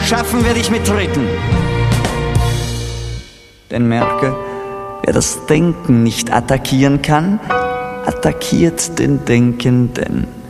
schaffen werde ich mit Treten. Denn merke, wer das Denken nicht attackieren kann, attackiert den Denkenden.